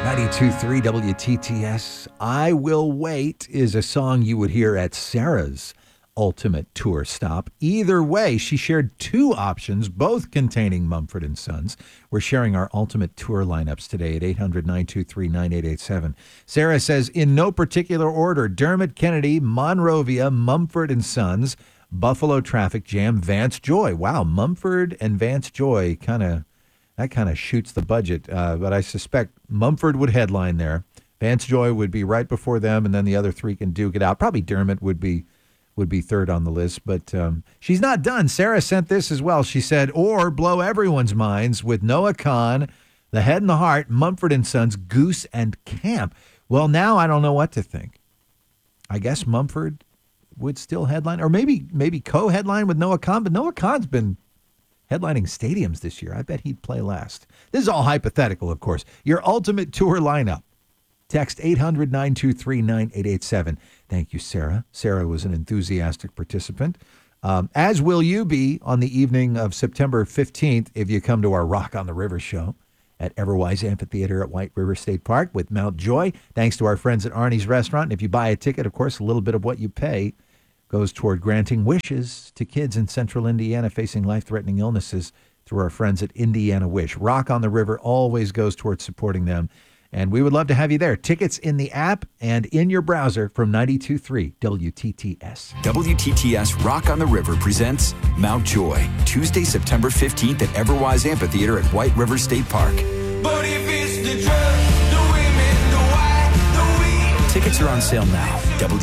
92.3 WTTS. I Will Wait is a song you would hear at Sarah's ultimate tour stop. Either way, she shared two options, both containing Mumford & Sons. We're sharing our ultimate tour lineups today at 800-923-9887. Sarah says, in no particular order, Dermot Kennedy, Monrovia, Mumford & Sons, Buffalo Traffic Jam, Vance Joy. Wow, Mumford and Vance Joy that kind of shoots the budget, but I suspect Mumford would headline there. Vance Joy would be right before them, and then the other three can duke it out. Probably Dermot would be third on the list, but she's not done. Sarah sent this as well. She said, or blow everyone's minds with Noah Kahan, The Head and the Heart, Mumford & Sons, Goose and Camp. Well, now I don't know what to think. I guess Mumford would still headline, or maybe co-headline with Noah Kahan, but Noah Kahan's been headlining stadiums this year. I bet he'd play last. This is all hypothetical, of course. Your ultimate tour lineup. Text 800-923-9887. Thank you, Sarah. Sarah was an enthusiastic participant. As will you be on the evening of September 15th if you come to our Rock on the River show at Everwise Amphitheater at White River State Park with Mount Joy. Thanks to our friends at Arnie's Restaurant. And if you buy a ticket, of course, a little bit of what you pay goes toward granting wishes to kids in central Indiana facing life-threatening illnesses through our friends at Indiana Wish. Rock on the River always goes towards supporting them, and we would love to have you there. Tickets in the app and in your browser from 92.3 WTTS. WTTS Rock on the River presents Mount Joy, Tuesday, September 15th at Everwise Amphitheater at White River State Park. But if it's the drugs, the women, the wine, the weed. Tickets are on sale now.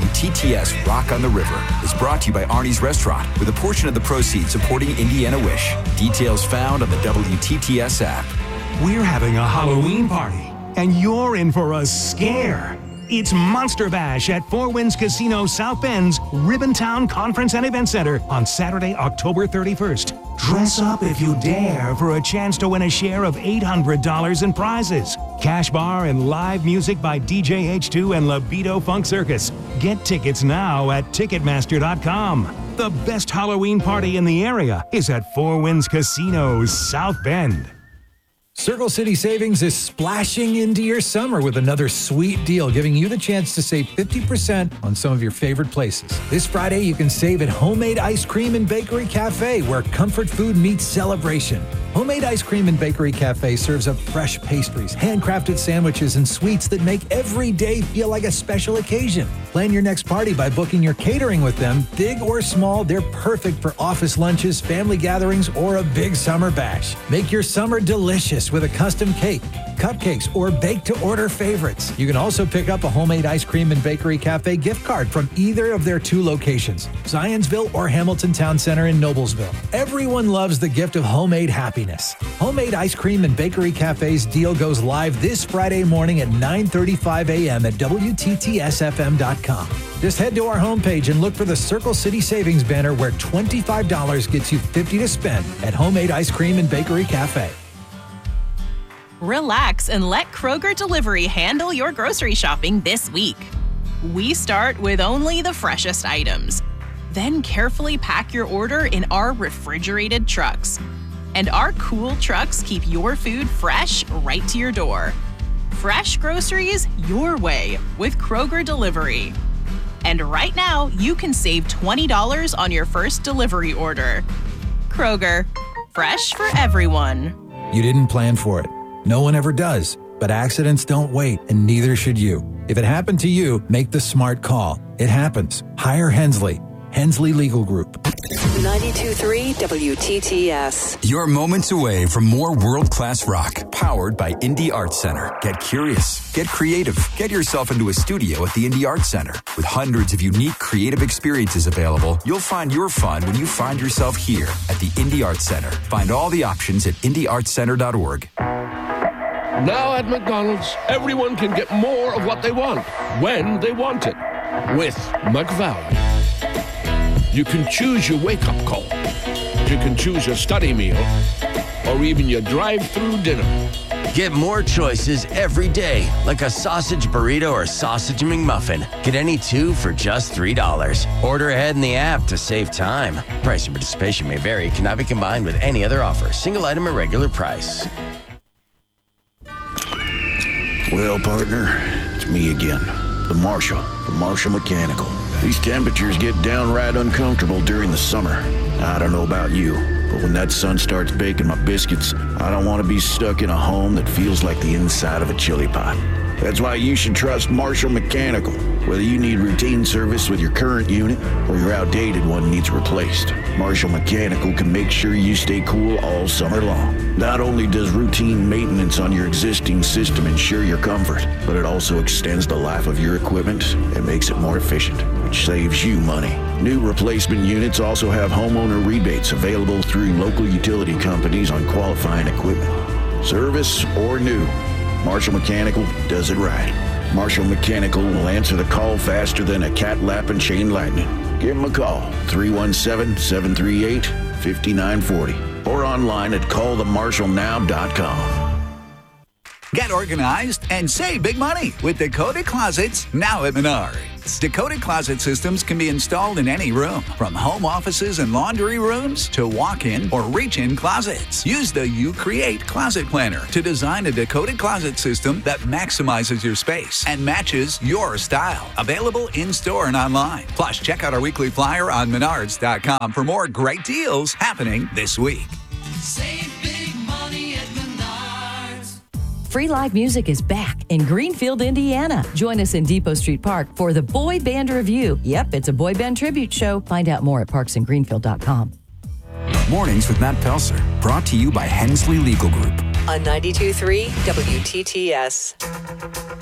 WTTS Rock on the River is brought to you by Arnie's Restaurant, with a portion of the proceeds supporting Indiana Wish. Details found on the WTTS app. We're having a Halloween party, and you're in for a scare. It's Monster Bash at Four Winds Casino South Bend's Ribbontown Conference and Event Center on Saturday, October 31st. Dress up if you dare for a chance to win a share of $800 in prizes. Cash bar and live music by DJ H2 and Libido Funk Circus. Get tickets now at Ticketmaster.com. The best Halloween party in the area is at Four Winds Casino South Bend. Circle City Savings is splashing into your summer with another sweet deal, giving you the chance to save 50% on some of your favorite places. This Friday, you can save at Homemade Ice Cream and Bakery Cafe, where comfort food meets celebration. Homemade Ice Cream and Bakery Cafe serves up fresh pastries, handcrafted sandwiches, and sweets that make every day feel like a special occasion. Plan your next party by booking your catering with them. Big or small, they're perfect for office lunches, family gatherings, or a big summer bash. Make your summer delicious with a custom cake, cupcakes, or bake-to-order favorites. You can also pick up a Homemade Ice Cream and Bakery Cafe gift card from either of their two locations, Zionsville or Hamilton Town Center in Noblesville. Everyone loves the gift of homemade happiness. Homemade Ice Cream and Bakery Cafe's deal goes live this Friday morning at 9:35 a.m. at WTTSFM.com. Just head to our homepage and look for the Circle City Savings banner, where $25 gets you $50 to spend at Homemade Ice Cream and Bakery Cafe. Relax and let Kroger Delivery handle your grocery shopping this week. We start with only the freshest items. Then carefully pack your order in our refrigerated trucks. And our cool trucks keep your food fresh right to your door. Fresh groceries your way with Kroger Delivery. And right now, you can save $20 on your first delivery order. Kroger, fresh for everyone. You didn't plan for it. No one ever does. But accidents don't wait, and neither should you. If it happened to you, make the smart call. It happens. Hire Hensley. Hensley Legal Group. 92.3 WTTS. You're moments away from more world-class rock, powered by Indie Arts Center. Get curious, get creative, get yourself into a studio at the Indie Arts Center. With hundreds of unique creative experiences available, you'll find your fun when you find yourself here at the Indie Arts Center. Find all the options at indieartscenter.org. Now at McDonald's, everyone can get more of what they want, when they want it, with McValue. You can choose your wake-up call. You can choose your study meal, or even your drive-through dinner. Get more choices every day, like a sausage burrito or sausage McMuffin. Get any two for just $3. Order ahead in the app to save time. Price and participation may vary. Cannot be combined with any other offer. Single item at regular price. Well, partner, it's me again. The Marshal, from Marshal Mechanical. These temperatures get downright uncomfortable during the summer. I don't know about you, but when that sun starts baking my biscuits, I don't want to be stuck in a home that feels like the inside of a chili pot. That's why you should trust Marshal Mechanical. Whether you need routine service with your current unit or your outdated one needs replaced, Marshal Mechanical can make sure you stay cool all summer long. Not only does routine maintenance on your existing system ensure your comfort, but it also extends the life of your equipment and makes it more efficient, which saves you money. New replacement units also have homeowner rebates available through local utility companies on qualifying equipment. Service or new, Marshal Mechanical does it right. Marshal Mechanical will answer the call faster than a cat lapping chain lightning. Give them a call, 317-738-5940, or online at callthemarshallnow.com. Get organized and save big money with Dakota Closets now at Menards. Dakota Closet systems can be installed in any room, from home offices and laundry rooms to walk-in or reach-in closets. Use the You Create Closet Planner to design a Dakota Closet system that maximizes your space and matches your style. Available in-store and online. Plus, check out our weekly flyer on Menards.com for more great deals happening this week. Save big money at Menards. Free live music is back in Greenfield, Indiana. Join us in Depot Street Park for the Boy Band Review. Yep, it's a boy band tribute show. Find out more at parksandgreenfield.com. Mornings with Matt Pelser, brought to you by Hensley Legal Group. On 92.3 WTTS.